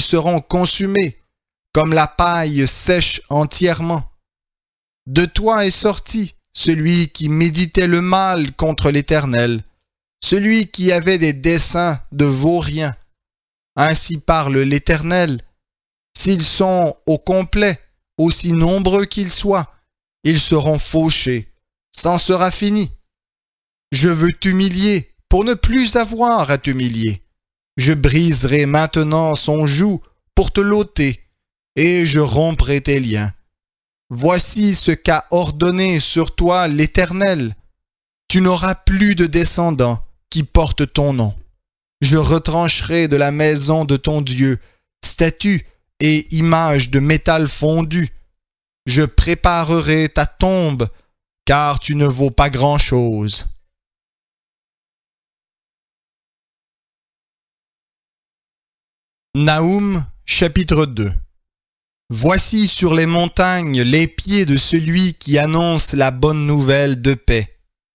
ils seront consumés, comme la paille sèche entièrement. De toi est sorti celui qui méditait le mal contre l'Éternel, celui qui avait des desseins de vauriens. Ainsi parle l'Éternel. S'ils sont au complet, aussi nombreux qu'ils soient, ils seront fauchés, c'en sera fini. Je veux t'humilier pour ne plus avoir à t'humilier. Je briserai maintenant son joug pour te l'ôter, et je romprai tes liens. Voici ce qu'a ordonné sur toi l'Éternel. Tu n'auras plus de descendants qui portent ton nom. Je retrancherai de la maison de ton Dieu statues et images de métal fondu. Je préparerai ta tombe, car tu ne vaux pas grand-chose. Naoum, chapitre 2. Voici sur les montagnes les pieds de celui qui annonce la bonne nouvelle de paix.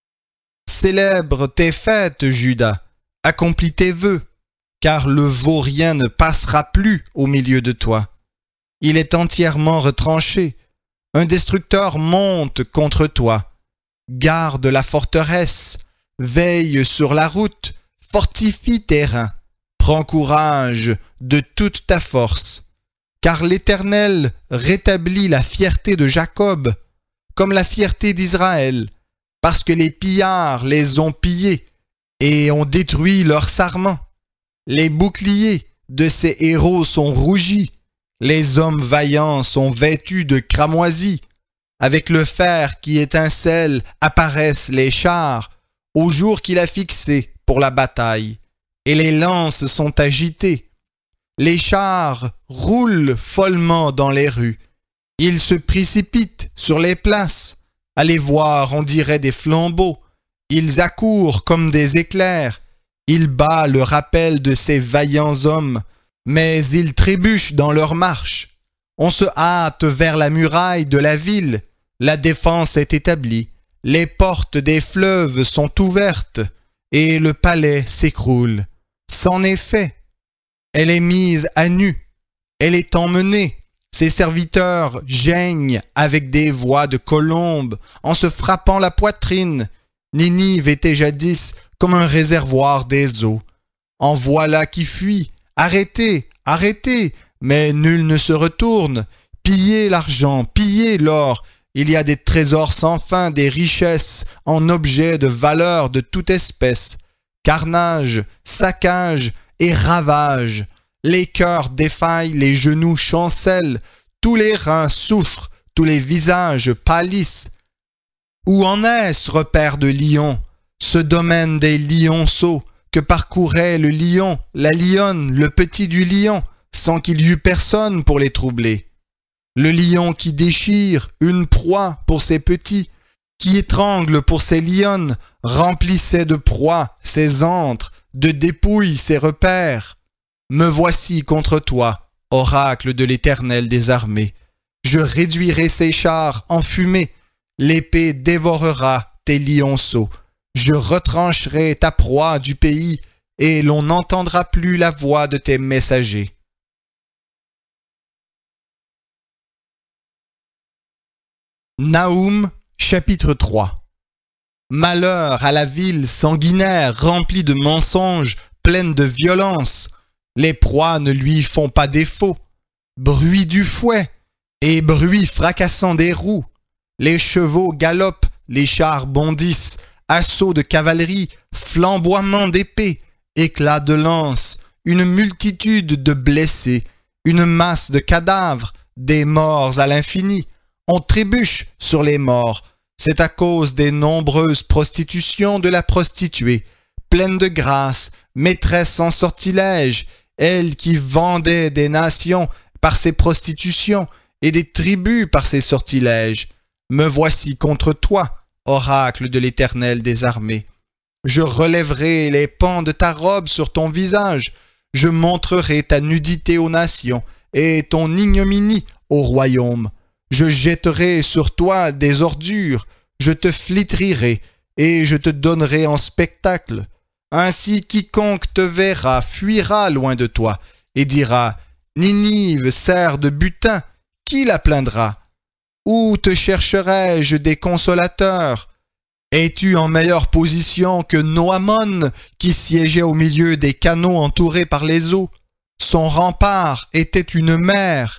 Célèbre tes fêtes, Juda, accomplis tes vœux, car le vaurien ne passera plus au milieu de toi. Il est entièrement retranché. Un destructeur monte contre toi. Garde la forteresse, veille sur la route, fortifie tes reins. Prends courage de toute ta force. Car l'Éternel rétablit la fierté de Jacob, comme la fierté d'Israël, parce que les pillards les ont pillés et ont détruit leurs sarments. Les boucliers de ces héros sont rougis, les hommes vaillants sont vêtus de cramoisis. Avec le fer qui étincelle apparaissent les chars, au jour qu'il a fixé pour la bataille, et les lances sont agitées. Les chars roulent follement dans les rues. Ils se précipitent sur les places. À les voir, on dirait des flambeaux. Ils accourent comme des éclairs. Il bat le rappel de ces vaillants hommes, mais ils trébuchent dans leur marche. On se hâte vers la muraille de la ville. La défense est établie. Les portes des fleuves sont ouvertes, et le palais s'écroule. C'en est fait. Elle est mise à nu, elle est emmenée. Ses serviteurs geignent avec des voix de colombes en se frappant la poitrine. Ninive était jadis comme un réservoir des eaux. En voilà qui fuit. Arrêtez, arrêtez, mais nul ne se retourne. Pillez l'argent, pillez l'or. Il y a des trésors sans fin, des richesses en objets de valeur de toute espèce. Carnage, saccage et ravage. Les cœurs défaillent, les genoux chancellent, tous les reins souffrent, tous les visages pâlissent. Où en est ce repère de lions, ce domaine des lionceaux que parcourait le lion, la lionne, le petit du lion, sans qu'il y eût personne pour les troubler? Le lion qui déchire une proie pour ses petits, qui étrangle pour ses lionnes, remplissait de proies ses antres, de dépouilles ses repères. Me voici contre toi, oracle de l'Éternel des armées. Je réduirai ses chars en fumée, l'épée dévorera tes lionceaux. Je retrancherai ta proie du pays, et l'on n'entendra plus la voix de tes messagers. Naoum, chapitre 3. Malheur à la ville sanguinaire remplie de mensonges, pleine de violence. Les proies ne lui font pas défaut. Bruit du fouet et bruit fracassant des roues. Les chevaux galopent, les chars bondissent, assaut de cavalerie, flamboiement d'épée, éclat de lance, une multitude de blessés, une masse de cadavres, des morts à l'infini. On trébuche sur les morts. C'est à cause des nombreuses prostitutions de la prostituée, pleine de grâce, maîtresse en sortilège, elle qui vendait des nations par ses prostitutions et des tribus par ses sortilèges. Me voici contre toi, oracle de l'Éternel des armées. Je relèverai les pans de ta robe sur ton visage, je montrerai ta nudité aux nations et ton ignominie au royaume. Je jetterai sur toi des ordures, je te flétrirai et je te donnerai en spectacle. Ainsi quiconque te verra fuira loin de toi et dira Ninive sert de butin, qui la plaindra? Où te chercherai-je des consolateurs? Es-tu en meilleure position que Noamon, qui siégeait au milieu des canaux entourés par les eaux? Son rempart était une mer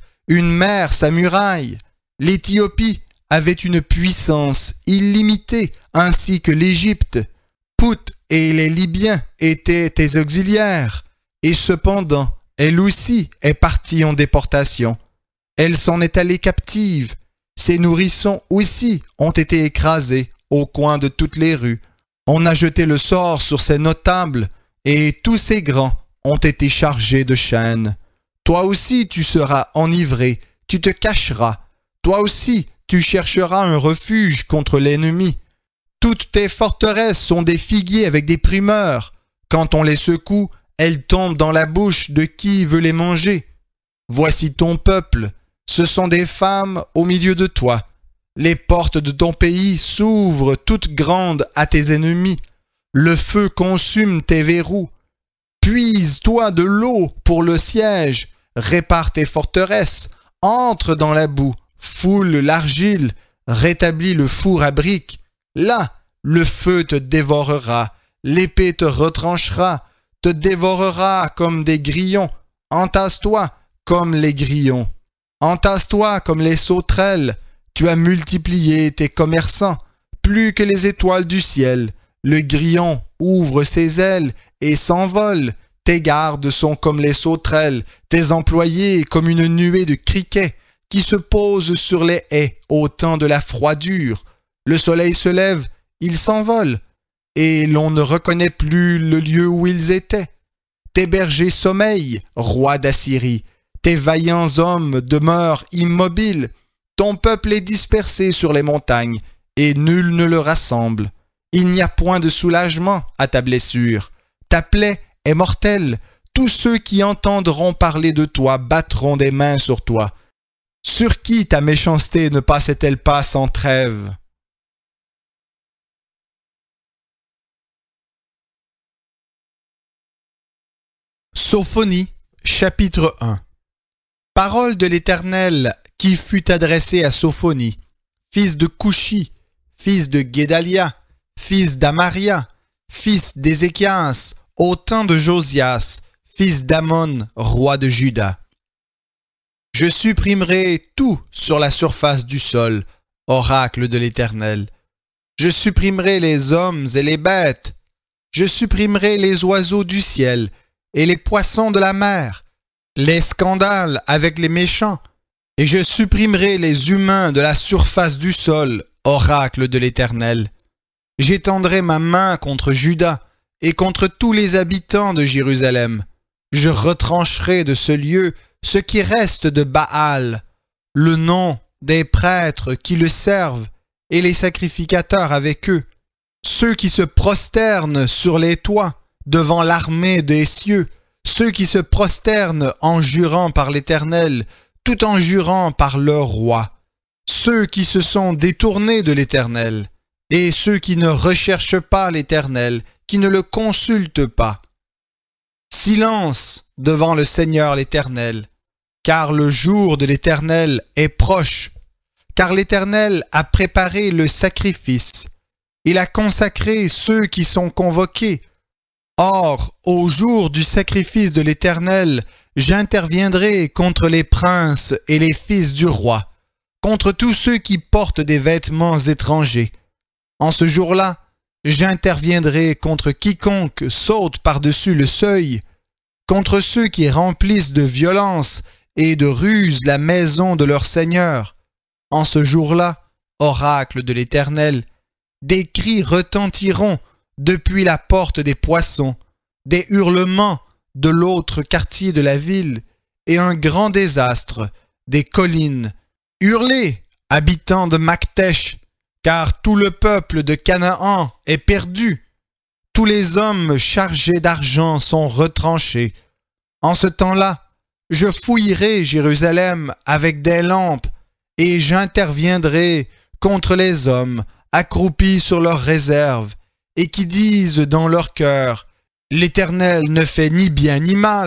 sa muraille. L'Éthiopie avait une puissance illimitée, ainsi que l'Égypte. Pout et les Libyens étaient tes auxiliaires, et cependant, elle aussi est partie en déportation. Elle s'en est allée captive. Ses nourrissons aussi ont été écrasés au coin de toutes les rues. On a jeté le sort sur ces notables, et tous ces grands ont été chargés de chaînes. Toi aussi tu seras enivré, tu te cacheras. Toi aussi tu chercheras un refuge contre l'ennemi. Toutes tes forteresses sont des figuiers avec des primeurs. Quand on les secoue, elles tombent dans la bouche de qui veut les manger. Voici ton peuple, ce sont des femmes au milieu de toi. Les portes de ton pays s'ouvrent toutes grandes à tes ennemis. Le feu consume tes verrous. Puise-toi de l'eau pour le siège. Répare tes forteresses. Entre dans la boue. Foule l'argile. Rétablis le four à briques. Là, le feu te dévorera. L'épée te retranchera. Te dévorera comme des grillons. Entasse-toi comme les grillons. Entasse-toi comme les sauterelles. Tu as multiplié tes commerçants, plus que les étoiles du ciel. Le grillon ouvre ses ailes et s'envole. Tes gardes sont comme les sauterelles, tes employés comme une nuée de criquets qui se posent sur les haies au temps de la froidure. Le soleil se lève, ils s'envolent, et l'on ne reconnaît plus le lieu où ils étaient. Tes bergers sommeillent, roi d'Assyrie. Tes vaillants hommes demeurent immobiles. Ton peuple est dispersé sur les montagnes, et nul ne le rassemble. Il n'y a point de soulagement à ta blessure. Ta plaie est mortelle. Tous ceux qui entendront parler de toi battront des mains sur toi. Sur qui ta méchanceté ne passait-elle pas sans trêve? Sophonie, chapitre 1. Parole de l'Éternel qui fut adressée à Sophonie, fils de Coushi, fils de Guédalia, fils d'Amaria, fils d'Ézéchias, au temps de Josias, fils d'Amon, roi de Juda. Je supprimerai tout sur la surface du sol, oracle de l'Éternel. Je supprimerai les hommes et les bêtes. Je supprimerai les oiseaux du ciel et les poissons de la mer, les scandales avec les méchants, et je supprimerai les humains de la surface du sol, oracle de l'Éternel. J'étendrai ma main contre Juda et contre tous les habitants de Jérusalem. Je retrancherai de ce lieu ce qui reste de Baal, le nom des prêtres qui le servent et les sacrificateurs avec eux, ceux qui se prosternent sur les toits devant l'armée des cieux, ceux qui se prosternent en jurant par l'Éternel, tout en jurant par leur roi, ceux qui se sont détournés de l'Éternel, et ceux qui ne recherchent pas l'Éternel, qui ne le consultent pas. Silence devant le Seigneur l'Éternel, car le jour de l'Éternel est proche, car l'Éternel a préparé le sacrifice, il a consacré ceux qui sont convoqués. Or, au jour du sacrifice de l'Éternel, j'interviendrai contre les princes et les fils du roi, contre tous ceux qui portent des vêtements étrangers. En ce jour-là, j'interviendrai contre quiconque saute par-dessus le seuil, contre ceux qui remplissent de violence et de ruse la maison de leur Seigneur. En ce jour-là, oracle de l'Éternel, des cris retentiront depuis la porte des poissons, des hurlements de l'autre quartier de la ville, et un grand désastre des collines. Hurlez, habitants de Maktesh, car tout le peuple de Canaan est perdu. Tous les hommes chargés d'argent sont retranchés. En ce temps-là, je fouillerai Jérusalem avec des lampes, et j'interviendrai contre les hommes accroupis sur leurs réserves, et qui disent dans leur cœur, « L'Éternel ne fait ni bien ni mal. »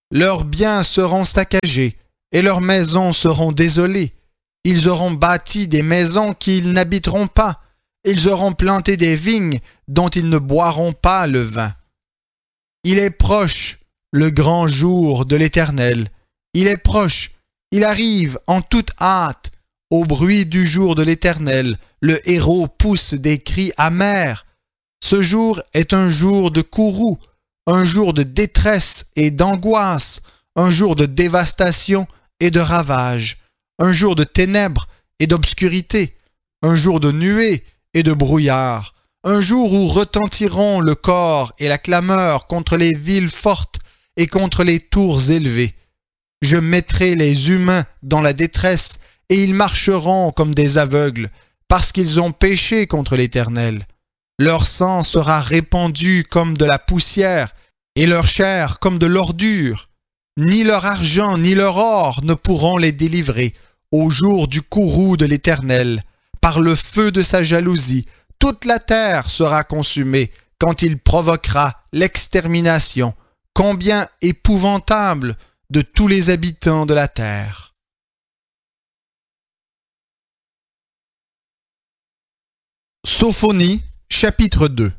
Leurs biens seront saccagés, et leurs maisons seront désolées. Ils auront bâti des maisons qu'ils n'habiteront pas. Ils auront planté des vignes dont ils ne boiront pas le vin. Il est proche, le grand jour de l'Éternel. Il est proche, il arrive en toute hâte. Au bruit du jour de l'Éternel, le héros pousse des cris amers. Ce jour est un jour de courroux, un jour de détresse et d'angoisse, un jour de dévastation et de ravage, un jour de ténèbres et d'obscurité, un jour de nuées et de brouillard, un jour où retentiront le cor et la clameur contre les villes fortes et contre les tours élevées. Je mettrai les humains dans la détresse, et ils marcheront comme des aveugles, parce qu'ils ont péché contre l'Éternel. Leur sang sera répandu comme de la poussière, et leur chair comme de l'ordure. Ni leur argent ni leur or ne pourront les délivrer au jour du courroux de l'Éternel. Par le feu de sa jalousie, toute la terre sera consumée quand il provoquera l'extermination. Combien épouvantable de tous les habitants de la terre. Sophonie, chapitre 2.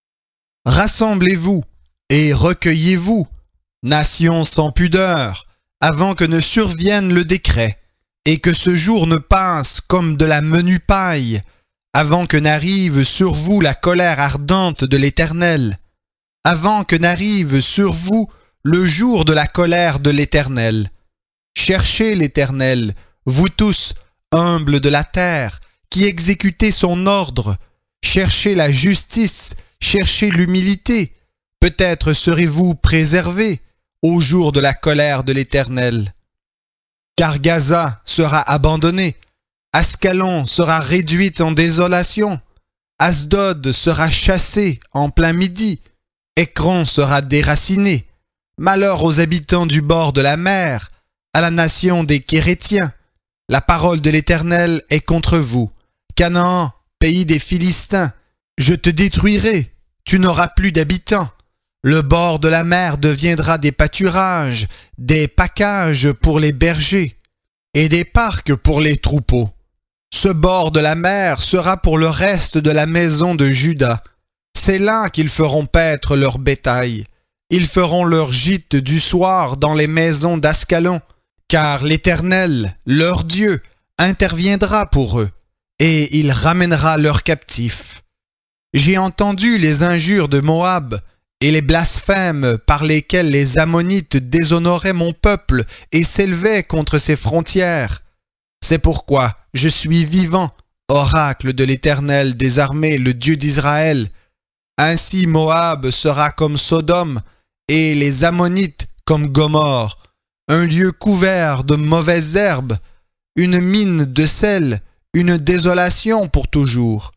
Rassemblez-vous et recueillez-vous, nations sans pudeur, avant que ne survienne le décret, et que ce jour ne passe comme de la menue paille, avant que n'arrive sur vous la colère ardente de l'Éternel, avant que n'arrive sur vous le jour de la colère de l'Éternel. Cherchez l'Éternel, vous tous, humbles de la terre, qui exécutez son ordre. Cherchez la justice, cherchez l'humilité. Peut-être serez-vous préservés au jour de la colère de l'Éternel. Car Gaza sera abandonnée, Ascalon sera réduite en désolation, Asdod sera chassé en plein midi, Écron sera déraciné. Malheur aux habitants du bord de la mer, à la nation des Kérétiens. La parole de l'Éternel est contre vous. Canaan, pays des Philistins, je te détruirai, tu n'auras plus d'habitants. Le bord de la mer deviendra des pâturages, des packages pour les bergers, et des parcs pour les troupeaux. Ce bord de la mer sera pour le reste de la maison de Juda. C'est là qu'ils feront paître leur bétail. Ils feront leur gîte du soir dans les maisons d'Ascalon, car l'Éternel, leur Dieu, interviendra pour eux, et il ramènera leurs captifs. J'ai entendu les injures de Moab et les blasphèmes par lesquels les Ammonites déshonoraient mon peuple et s'élevaient contre ses frontières. C'est pourquoi je suis vivant, oracle de l'Éternel des armées, le Dieu d'Israël. Ainsi Moab sera comme Sodome, et les Ammonites comme Gomorrhe, un lieu couvert de mauvaises herbes, une mine de sel, une désolation pour toujours.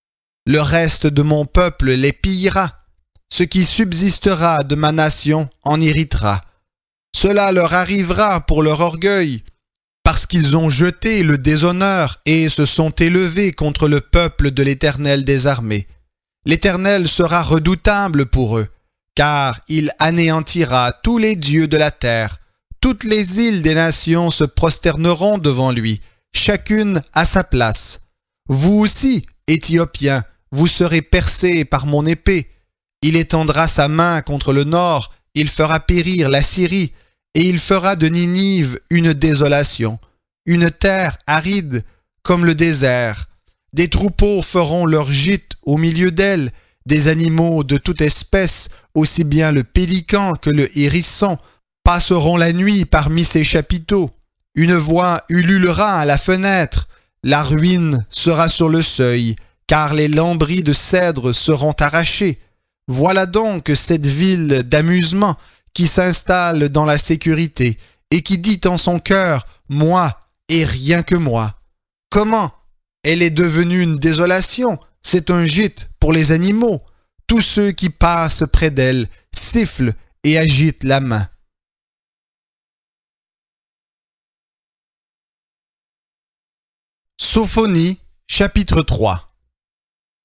Le reste de mon peuple les pillera, ce qui subsistera de ma nation en héritera. Cela leur arrivera pour leur orgueil, parce qu'ils ont jeté le déshonneur et se sont élevés contre le peuple de l'Éternel des armées. L'Éternel sera redoutable pour eux, car il anéantira tous les dieux de la terre. Toutes les îles des nations se prosterneront devant lui, chacune à sa place. Vous aussi, Éthiopiens, vous serez percés par mon épée. Il étendra sa main contre le nord, il fera périr la Syrie, et il fera de Ninive une désolation, une terre aride comme le désert. Des troupeaux feront leur gîte au milieu d'elle, des animaux de toute espèce, aussi bien le pélican que le hérisson, passeront la nuit parmi ses chapiteaux. Une voix ululera à la fenêtre, la ruine sera sur le seuil, car les lambris de cèdre seront arrachés. Voilà donc cette ville d'amusement qui s'installe dans la sécurité et qui dit en son cœur « Moi et rien que moi ». Comment ? Elle est devenue une désolation, c'est un gîte pour les animaux. Tous ceux qui passent près d'elle sifflent et agitent la main. Sophonie, chapitre 3.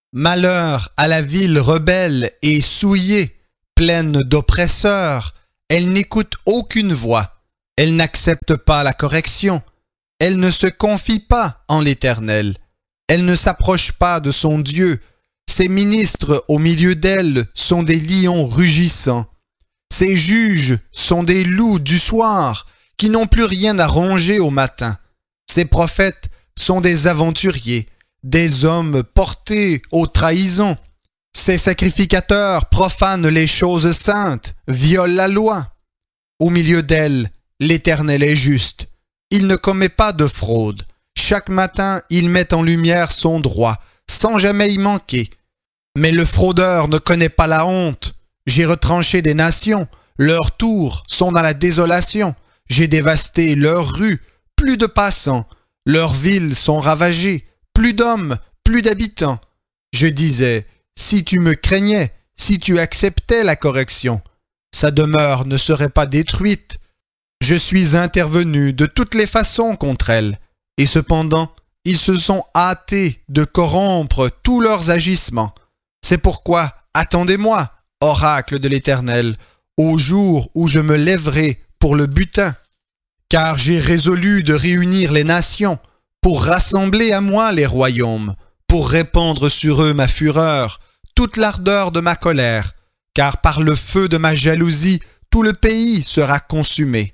Malheur à la ville rebelle et souillée, pleine d'oppresseurs, Elle n'écoute aucune voix. Elle n'accepte pas la correction. Elle ne se confie pas en l'Éternel. Elle ne s'approche pas de son Dieu. Ses ministres au milieu d'elle sont des lions rugissants. Ses juges sont des loups du soir qui n'ont plus rien à ronger au matin. Ses prophètes sont des aventuriers, des hommes portés aux trahisons. Ses sacrificateurs profanent les choses saintes, violent la loi. Au milieu d'elle, l'Éternel est juste. Il ne commet pas de fraude. Chaque matin, il met en lumière son droit, sans jamais y manquer. Mais le fraudeur ne connaît pas la honte. J'ai retranché des nations, leurs tours sont dans la désolation. J'ai dévasté leurs rues, plus de passants. Leurs villes sont ravagées, plus d'hommes, plus d'habitants. Je disais, si tu me craignais, si tu acceptais la correction, sa demeure ne serait pas détruite. Je suis intervenu de toutes les façons contre elle, et cependant, ils se sont hâtés de corrompre tous leurs agissements. C'est pourquoi, attendez-moi, oracle de l'Éternel, au jour où je me lèverai pour le butin. Car j'ai résolu de réunir les nations, pour rassembler à moi les royaumes, pour répandre sur eux ma fureur, toute l'ardeur de ma colère, car par le feu de ma jalousie, tout le pays sera consumé.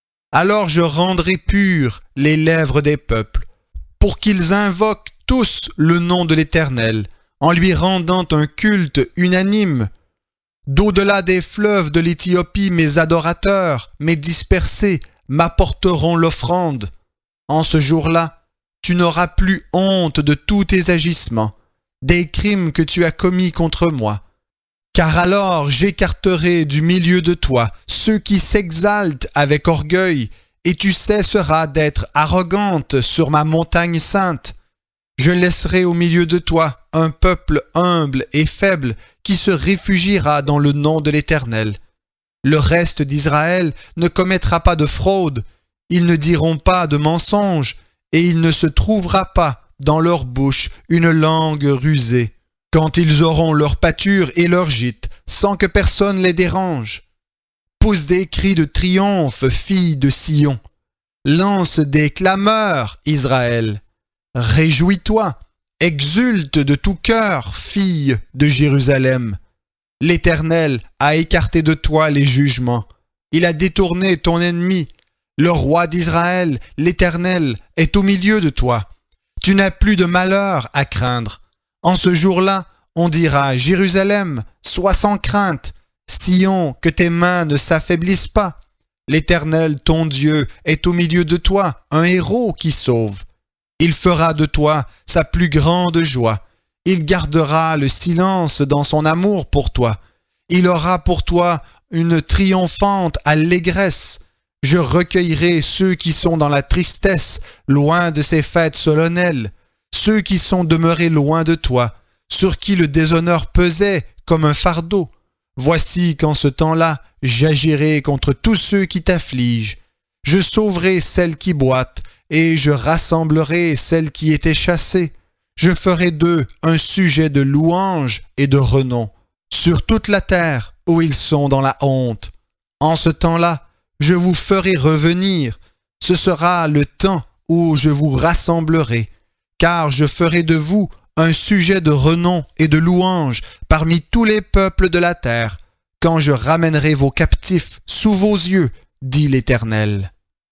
Alors je rendrai pures les lèvres des peuples, pour qu'ils invoquent tous le nom de l'Éternel, en lui rendant un culte unanime. D'au-delà des fleuves de l'Éthiopie, mes adorateurs, mes dispersés, m'apporteront l'offrande. En ce jour-là, tu n'auras plus honte de tous tes agissements, des crimes que tu as commis contre moi. Car alors j'écarterai du milieu de toi ceux qui s'exaltent avec orgueil, et tu cesseras d'être arrogante sur ma montagne sainte. Je laisserai au milieu de toi un peuple humble et faible qui se réfugiera dans le nom de l'Éternel. Le reste d'Israël ne commettra pas de fraude, ils ne diront pas de mensonge, et il ne se trouvera pas dans leur bouche une langue rusée. Quand ils auront leur pâture et leur gîte, sans que personne les dérange. Pousse des cris de triomphe, fille de Sion. Lance des clameurs, Israël. Réjouis-toi, exulte de tout cœur, fille de Jérusalem. L'Éternel a écarté de toi les jugements. Il a détourné ton ennemi. Le roi d'Israël, l'Éternel, est au milieu de toi. Tu n'as plus de malheur à craindre. En ce jour-là, on dira, Jérusalem, sois sans crainte. Sion, que tes mains ne s'affaiblissent pas. L'Éternel, ton Dieu, est au milieu de toi, un héros qui sauve. Il fera de toi sa plus grande joie. Il gardera le silence dans son amour pour toi. Il aura pour toi une triomphante allégresse. Je recueillerai ceux qui sont dans la tristesse, loin de ces fêtes solennelles, ceux qui sont demeurés loin de toi, sur qui le déshonneur pesait comme un fardeau. Voici qu'en ce temps-là, j'agirai contre tous ceux qui t'affligent. Je sauverai celles qui boitent, et je rassemblerai celles qui étaient chassées. Je ferai d'eux un sujet de louange et de renom, sur toute la terre où ils sont dans la honte. En ce temps-là, je vous ferai revenir. Ce sera le temps où je vous rassemblerai, car je ferai de vous un sujet de renom et de louange parmi tous les peuples de la terre, quand je ramènerai vos captifs sous vos yeux, dit l'Éternel.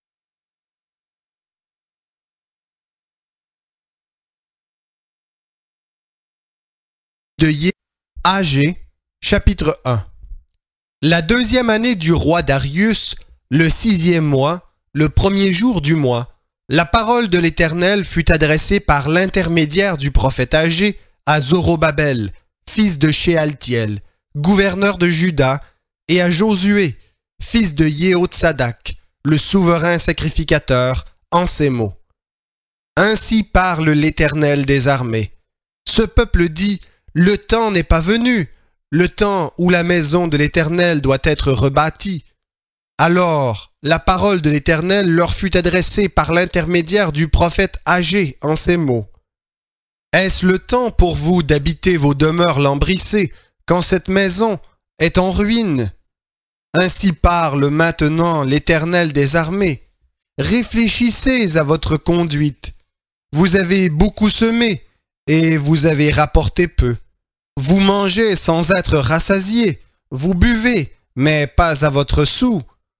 De Agé, chapitre 1. La deuxième année du roi Darius, le 6e mois, le premier jour du mois, la parole de l'Éternel fut adressée par l'intermédiaire du prophète Agé à Zorobabel, fils de Shealtiel, gouverneur de Juda, et à Josué, fils de Yehotsadak, le souverain sacrificateur, en ces mots. Ainsi parle l'Éternel des armées. Ce peuple dit, le temps n'est pas venu, le temps où la maison de l'Éternel doit être rebâtie. Alors, la parole de l'Éternel leur fut adressée par l'intermédiaire du prophète Agé en ces mots. Est-ce le temps pour vous d'habiter vos demeures lambrissées, quand cette maison est en ruine? Ainsi parle maintenant l'Éternel des armées. Réfléchissez à votre conduite. Vous avez beaucoup semé, et vous avez rapporté peu. Vous mangez sans être rassasiés, vous buvez, mais pas à votre soûl.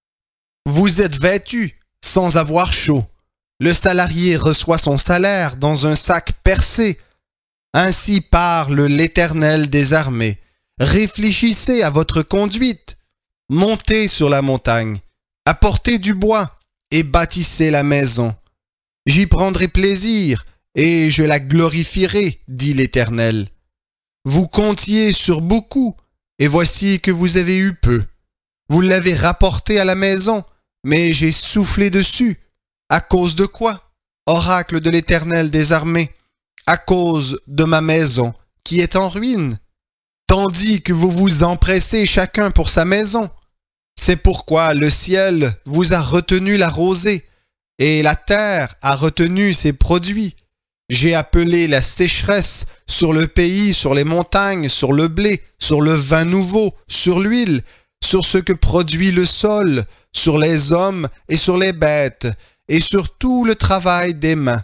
Vous êtes vêtus sans avoir chaud. Le salarié reçoit son salaire dans un sac percé. Ainsi parle l'Éternel des armées. Réfléchissez à votre conduite. Montez sur la montagne, apportez du bois et bâtissez la maison. J'y prendrai plaisir et je la glorifierai, dit l'Éternel. Vous comptiez sur beaucoup, et voici que vous avez eu peu. Vous l'avez rapporté à la maison, mais j'ai soufflé dessus. À cause de quoi? Oracle de l'Éternel des armées, à cause de ma maison qui est en ruine. Tandis que vous vous empressez chacun pour sa maison. C'est pourquoi le ciel vous a retenu la rosée, et la terre a retenu ses produits. J'ai appelé la sécheresse sur le pays, sur les montagnes, sur le blé, sur le vin nouveau, sur l'huile, sur ce que produit le sol, sur les hommes et sur les bêtes, et sur tout le travail des mains.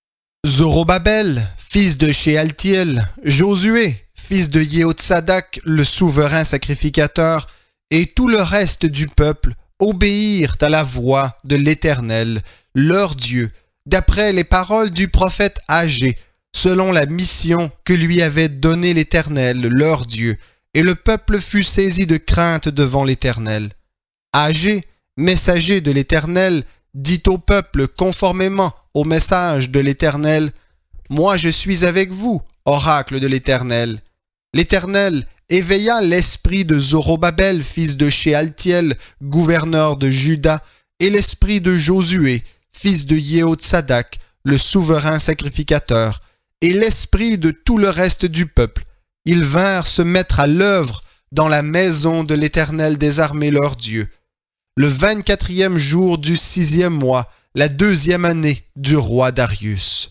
Zorobabel, fils de Shealtiel, Josué, fils de Yehotsadak, le souverain sacrificateur, et tout le reste du peuple obéirent à la voix de l'Éternel, leur Dieu, d'après les paroles du prophète Agé, selon la mission que lui avait donnée l'Éternel, leur Dieu, et le peuple fut saisi de crainte devant l'Éternel. Agé, messager de l'Éternel, dit au peuple conformément au message de l'Éternel, « Moi je suis avec vous, oracle de l'Éternel. » L'Éternel éveilla l'esprit de Zorobabel, fils de Shealtiel, gouverneur de Juda, et l'esprit de Josué, fils de Yehotsadak, le souverain sacrificateur, et l'esprit de tout le reste du peuple. Ils vinrent se mettre à l'œuvre dans la maison de l'Éternel des armées leur Dieu. Le 24e jour du 6e mois, la 2e année du roi Darius.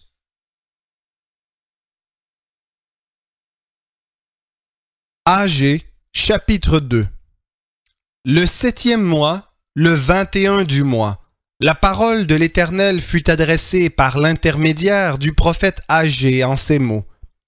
Agé, chapitre 2. Le 7e mois, le 21 du mois, la parole de l'Éternel fut adressée par l'intermédiaire du prophète Agé en ces mots.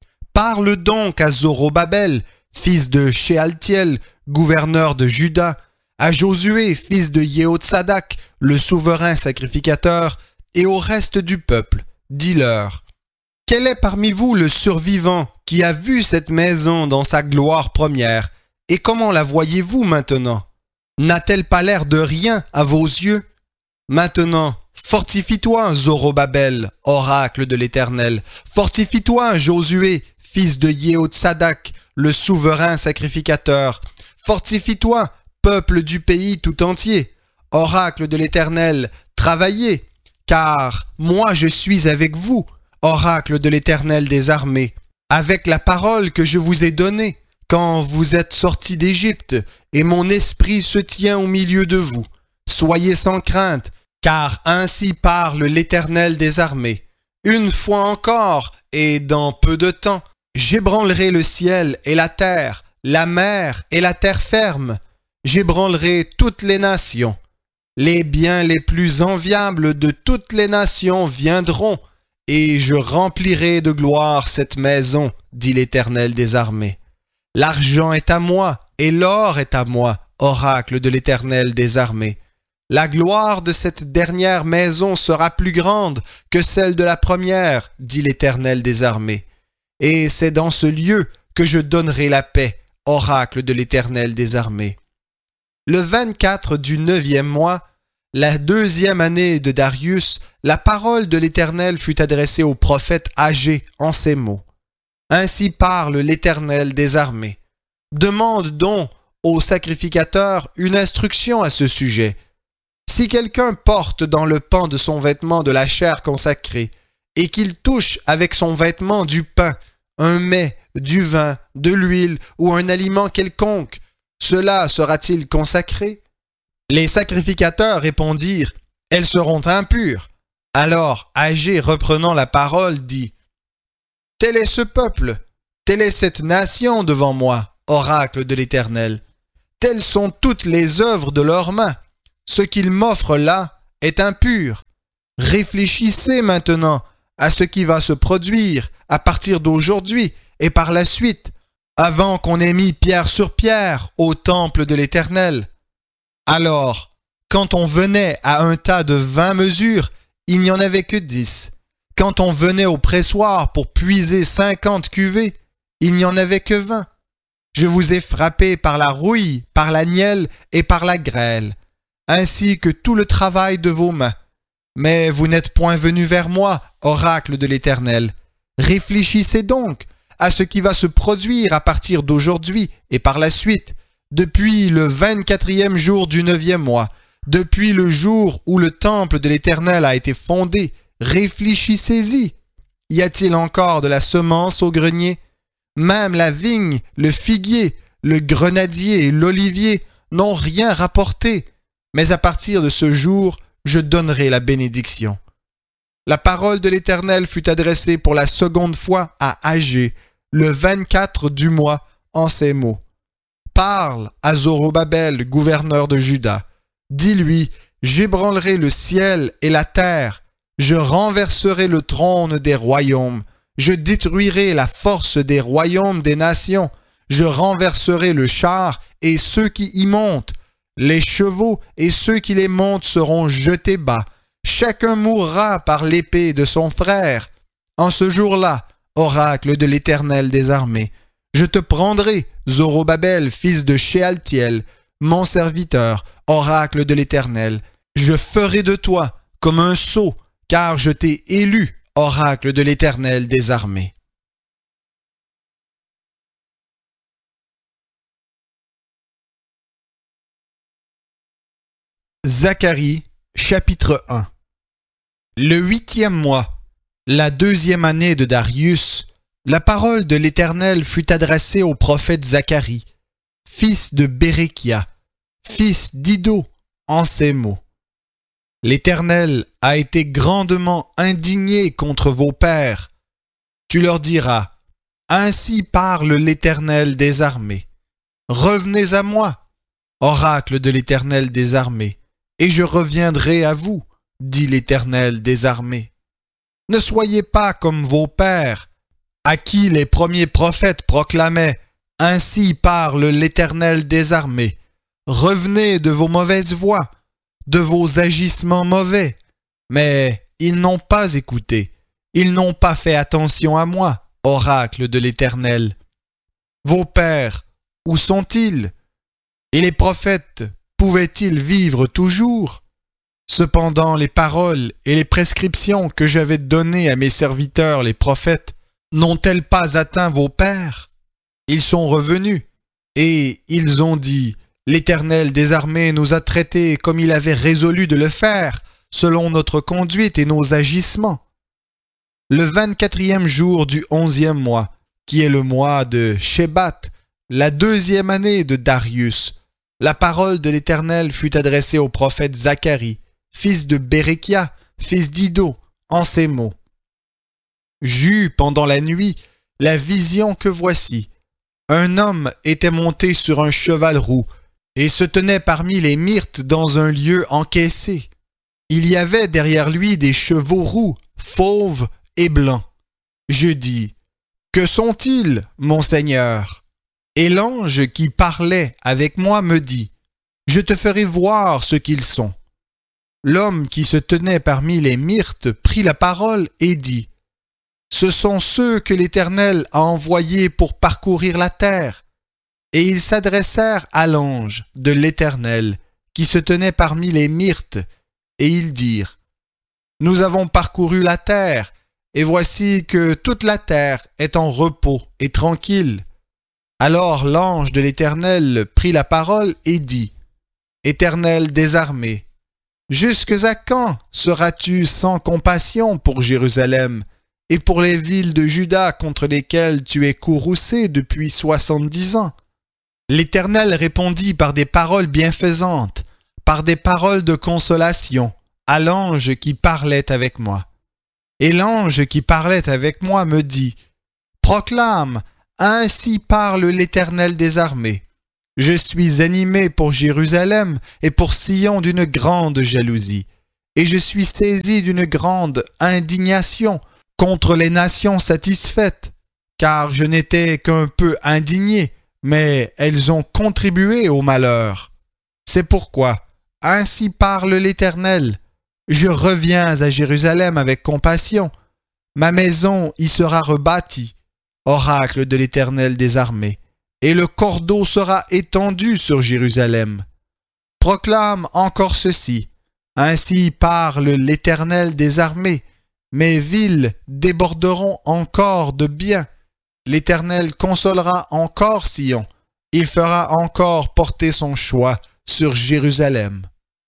Parle donc à Zorobabel, fils de Shealtiel, gouverneur de Juda, à Josué, fils de Yehotsadak, le souverain sacrificateur, et au reste du peuple. Dis-leur, quel est parmi vous le survivant qui a vu cette maison dans sa gloire première, et comment la voyez-vous maintenant? N'a-t-elle pas l'air de rien à vos yeux? Maintenant, fortifie-toi, Zorobabel, oracle de l'Éternel. Fortifie-toi, Josué, fils de Yehotsadak, le souverain sacrificateur. Fortifie-toi, peuple du pays tout entier. Oracle de l'Éternel, travaillez, car moi je suis avec vous, oracle de l'Éternel des armées, avec la parole que je vous ai donnée, quand vous êtes sortis d'Égypte, et mon esprit se tient au milieu de vous. Soyez sans crainte, car ainsi parle l'Éternel des armées. Une fois encore, et dans peu de temps, j'ébranlerai le ciel et la terre, la mer et la terre ferme. J'ébranlerai toutes les nations. Les biens les plus enviables de toutes les nations viendront, et je remplirai de gloire cette maison, dit l'Éternel des armées. L'argent est à moi, et l'or est à moi, oracle de l'Éternel des armées. La gloire de cette dernière maison sera plus grande que celle de la première, dit l'Éternel des armées. Et c'est dans ce lieu que je donnerai la paix, oracle de l'Éternel des armées. Le 24 du 9e mois, la 2e année de Darius, la parole de l'Éternel fut adressée au prophète Agé en ces mots. Ainsi parle l'Éternel des armées. Demande donc au sacrificateur une instruction à ce sujet. Si quelqu'un porte dans le pan de son vêtement de la chair consacrée, et qu'il touche avec son vêtement du pain, un mets, du vin, de l'huile ou un aliment quelconque, cela sera-t-il consacré? Les sacrificateurs répondirent, « Elles seront impures. » Alors Agé, reprenant la parole, dit, « Tel est ce peuple, telle est cette nation devant moi, oracle de l'Éternel. Telles sont toutes les œuvres de leurs mains. Ce qu'ils m'offrent là est impur. Réfléchissez maintenant à ce qui va se produire à partir d'aujourd'hui et par la suite, avant qu'on ait mis pierre sur pierre au temple de l'Éternel. Alors, quand on venait à un tas de 20 mesures, il n'y en avait que 10. Quand on venait au pressoir pour puiser 50 cuvées, il n'y en avait que 20. Je vous ai frappé par la rouille, par la nielle et par la grêle, ainsi que tout le travail de vos mains. Mais vous n'êtes point venu vers moi, oracle de l'Éternel. Réfléchissez donc à ce qui va se produire à partir d'aujourd'hui et par la suite, depuis le 24e jour du 9e mois, depuis le jour où le temple de l'Éternel a été fondé. Réfléchissez-y. Y a-t-il encore de la semence au grenier? Même la vigne, le figuier, le grenadier et l'olivier n'ont rien rapporté. Mais à partir de ce jour, je donnerai la bénédiction. La parole de l'Éternel fut adressée pour la seconde fois à Agé, le 24 du mois, en ces mots. Parle à Zorobabel, gouverneur de Juda. Dis-lui, j'ébranlerai le ciel et la terre. Je renverserai le trône des royaumes. Je détruirai la force des royaumes des nations. Je renverserai le char et ceux qui y montent. Les chevaux et ceux qui les montent seront jetés bas. Chacun mourra par l'épée de son frère. En ce jour-là, oracle de l'Éternel des armées, je te prendrai, Zorobabel, fils de Shealtiel, mon serviteur, oracle de l'Éternel. Je ferai de toi comme un sceau, car je t'ai élu, oracle de l'Éternel des armées. Zacharie, chapitre 1. Le 8e mois, la 2e année de Darius, la parole de l'Éternel fut adressée au prophète Zacharie, fils de Béréchia, fils d'Iddo, en ces mots. L'Éternel a été grandement indigné contre vos pères. Tu leur diras, ainsi parle l'Éternel des armées. Revenez à moi, oracle de l'Éternel des armées, et je reviendrai à vous, dit l'Éternel des armées. Ne soyez pas comme vos pères, à qui les premiers prophètes proclamaient « Ainsi parle l'Éternel des armées ». Revenez de vos mauvaises voies, de vos agissements mauvais. Mais ils n'ont pas écouté, ils n'ont pas fait attention à moi, oracle de l'Éternel. Vos pères, où sont-ils? Et les prophètes, pouvaient-ils vivre toujours? Cependant les paroles et les prescriptions que j'avais données à mes serviteurs les prophètes n'ont-elles pas atteint vos pères? Ils sont revenus, et ils ont dit, l'Éternel des armées nous a traités comme il avait résolu de le faire, selon notre conduite et nos agissements. Le 24e jour du 11e mois, qui est le mois de Shebat, la 2e année de Darius, la parole de l'Éternel fut adressée au prophète Zacharie, fils de Béréchia, fils d'Iddo, en ces mots. J'eus pendant la nuit la vision que voici. Un homme était monté sur un cheval roux et se tenait parmi les myrtes dans un lieu encaissé. Il y avait derrière lui des chevaux roux, fauves et blancs. Je dis, « Que sont-ils, mon Seigneur ?» Et l'ange qui parlait avec moi me dit, « Je te ferai voir ce qu'ils sont. » L'homme qui se tenait parmi les myrtes prit la parole et dit, « Ce sont ceux que l'Éternel a envoyés pour parcourir la terre. » Et ils s'adressèrent à l'ange de l'Éternel qui se tenait parmi les myrtes, et ils dirent, « Nous avons parcouru la terre, et voici que toute la terre est en repos et tranquille. » Alors l'ange de l'Éternel prit la parole et dit, « Éternel des armées, jusques à quand seras-tu sans compassion pour Jérusalem et pour les villes de Juda contre lesquelles tu es courroucé depuis 70 ans? » L'Éternel répondit par des paroles bienfaisantes, par des paroles de consolation, à l'ange qui parlait avec moi. Et l'ange qui parlait avec moi me dit, « Proclame, ainsi parle l'Éternel des armées. Je suis animé pour Jérusalem et pour Sion d'une grande jalousie, et je suis saisi d'une grande indignation contre les nations satisfaites, car je n'étais qu'un peu indigné, mais elles ont contribué au malheur. C'est pourquoi, ainsi parle l'Éternel, je reviens à Jérusalem avec compassion, ma maison y sera rebâtie, oracle de l'Éternel des armées, et le cordeau sera étendu sur Jérusalem. Proclame encore ceci, ainsi parle l'Éternel des armées, mes villes déborderont encore de biens, l'Éternel consolera encore Sion, il fera encore porter son choix sur Jérusalem.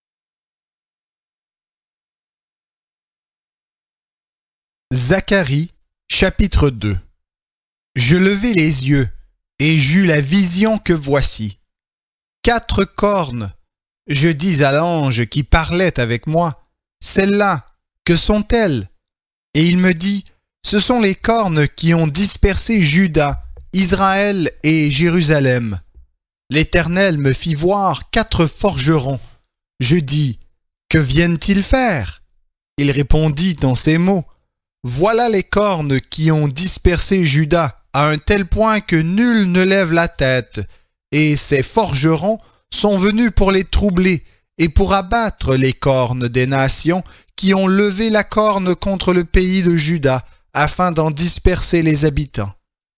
Zacharie, chapitre 2. Je levai les yeux, et j'eus la vision que voici. 4 cornes. Je dis à l'ange qui parlait avec moi, celles-là, que sont-elles? Et il me dit, ce sont les cornes qui ont dispersé Juda, Israël et Jérusalem. L'Éternel me fit voir 4 forgerons. Je dis, que viennent-ils faire? Il répondit en ces mots, voilà les cornes qui ont dispersé Juda à un tel point que nul ne lève la tête, et ces forgerons sont venus pour les troubler et pour abattre les cornes des nations qui ont levé la corne contre le pays de Juda afin d'en disperser les habitants.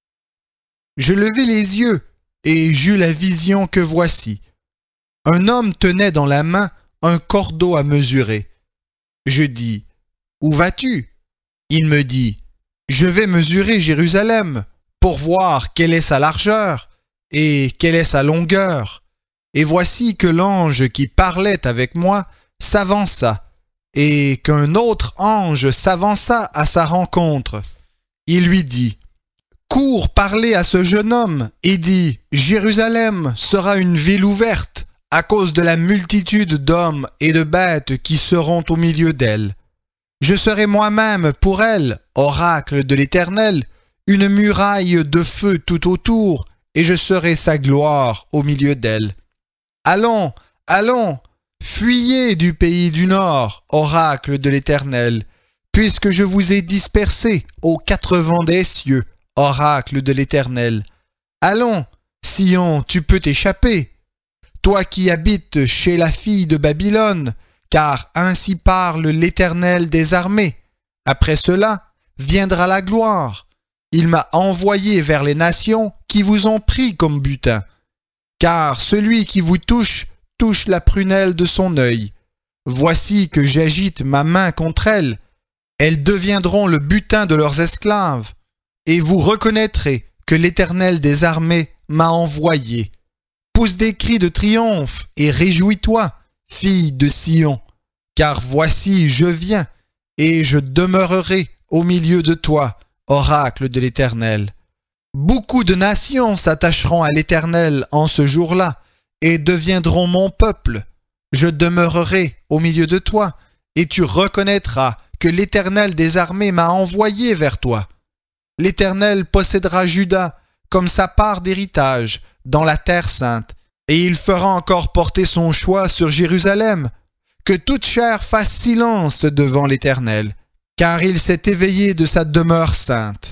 Je levai les yeux et j'eus la vision que voici. Un homme tenait dans la main un cordeau à mesurer. Je dis, où vas-tu? Il me dit, je vais mesurer Jérusalem pour voir quelle est sa largeur et quelle est sa longueur. Et voici que l'ange qui parlait avec moi s'avança, et qu'un autre ange s'avança à sa rencontre. Il lui dit, cours parler à ce jeune homme, et dis, Jérusalem sera une ville ouverte, à cause de la multitude d'hommes et de bêtes qui seront au milieu d'elle. Je serai moi-même pour elle, oracle de l'Éternel, une muraille de feu tout autour, et je serai sa gloire au milieu d'elle. Allons, allons, fuyez du pays du Nord, oracle de l'Éternel, puisque je vous ai dispersés aux 4 vents des cieux, oracle de l'Éternel. Allons, Sion, tu peux t'échapper, toi qui habites chez la fille de Babylone, car ainsi parle l'Éternel des armées. Après cela, viendra la gloire. Il m'a envoyé vers les nations qui vous ont pris comme butin. Car celui qui vous touche, touche la prunelle de son œil. Voici que j'agite ma main contre elles. Elles deviendront le butin de leurs esclaves. Et vous reconnaîtrez que l'Éternel des armées m'a envoyé. Pousse des cris de triomphe et réjouis-toi, fille de Sion, car voici je viens, et je demeurerai au milieu de toi, oracle de l'Éternel. Beaucoup de nations s'attacheront à l'Éternel en ce jour-là, et deviendront mon peuple. Je demeurerai au milieu de toi, et tu reconnaîtras que l'Éternel des armées m'a envoyé vers toi. L'Éternel possédera Juda comme sa part d'héritage dans la terre sainte, et il fera encore porter son choix sur Jérusalem. Que toute chair fasse silence devant l'Éternel, car il s'est éveillé de sa demeure sainte.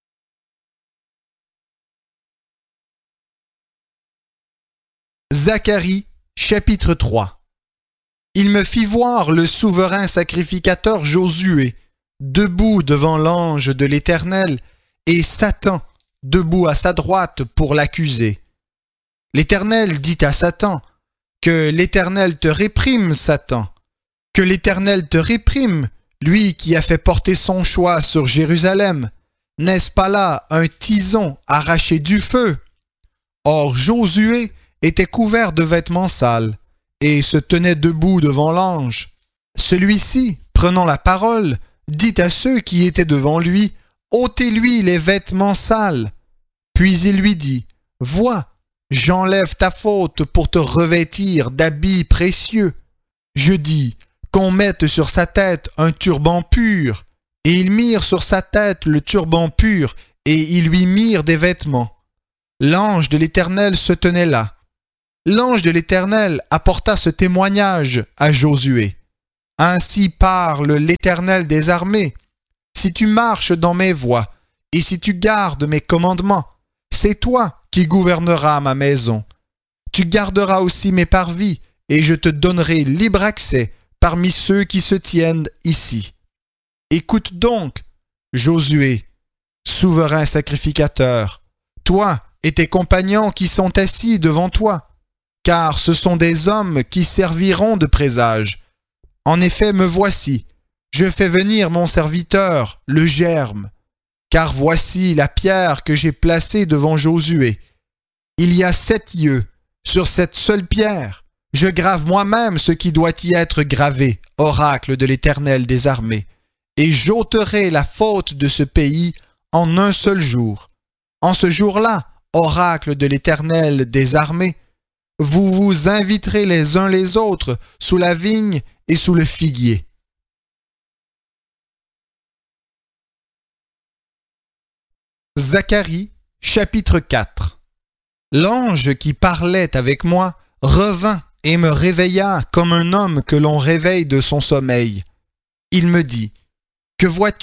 Zacharie, chapitre 3. Il me fit voir le souverain sacrificateur Josué, debout devant l'ange de l'Éternel, et Satan, debout à sa droite pour l'accuser. L'Éternel dit à Satan, que l'Éternel te réprime, Satan, que l'Éternel te réprime, lui qui a fait porter son choix sur Jérusalem. N'est-ce pas là un tison arraché du feu? Or Josué était couvert de vêtements sales, et se tenait debout devant l'ange. Celui-ci, prenant la parole, dit à ceux qui étaient devant lui, « ôtez-lui les vêtements sales. » Puis il lui dit, « Vois, j'enlève ta faute pour te revêtir d'habits précieux. » Je dis, qu'on mette sur sa tête un turban pur. Et ils mirent sur sa tête le turban pur, et ils lui mirent des vêtements. L'ange de l'Éternel se tenait là. L'ange de l'Éternel apporta ce témoignage à Josué. Ainsi parle l'Éternel des armées. Si tu marches dans mes voies, et si tu gardes mes commandements, c'est toi qui gouverneras ma maison. Tu garderas aussi mes parvis, et je te donnerai libre accès parmi ceux qui se tiennent ici. Écoute donc, Josué, souverain sacrificateur, toi et tes compagnons qui sont assis devant toi, car ce sont des hommes qui serviront de présage. En effet, me voici, je fais venir mon serviteur, le germe, car voici la pierre que j'ai placée devant Josué. Il y a 7 yeux, sur cette seule pierre, je grave moi-même ce qui doit y être gravé, oracle de l'Éternel des armées, et j'ôterai la faute de ce pays en un seul jour. En ce jour-là, oracle de l'Éternel des armées, vous vous inviterez les uns les autres sous la vigne et sous le figuier. Zacharie, chapitre 4. L'ange qui parlait avec moi revint et me réveilla comme un homme que l'on réveille de son sommeil. Il me dit, « Que vois-tu »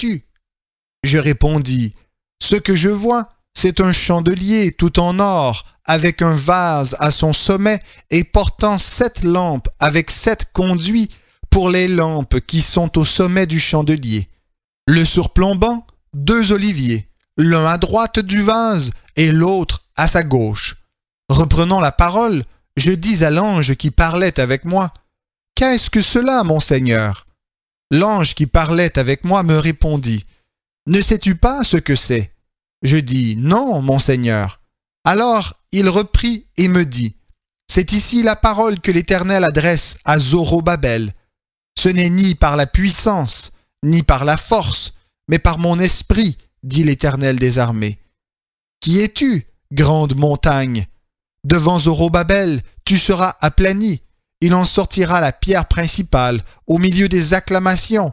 Je répondis, « Ce que je vois, c'est un chandelier tout en or, avec un vase à son sommet et portant 7 lampes avec 7 conduits pour les lampes qui sont au sommet du chandelier. Le surplombant, 2 oliviers, l'un à droite du vase et l'autre à sa gauche. Reprenant la parole, je dis à l'ange qui parlait avec moi, « Qu'est-ce que cela, mon Seigneur ?» L'ange qui parlait avec moi me répondit, « Ne sais-tu pas ce que c'est ?» Je dis, « Non, mon Seigneur. » Alors il reprit et me dit, « C'est ici la parole que l'Éternel adresse à Zorobabel. Ce n'est ni par la puissance, ni par la force, mais par mon esprit, dit l'Éternel des armées. Qui es-tu, grande montagne ? Devant Zorobabel, tu seras aplani. Il en sortira la pierre principale, au milieu des acclamations.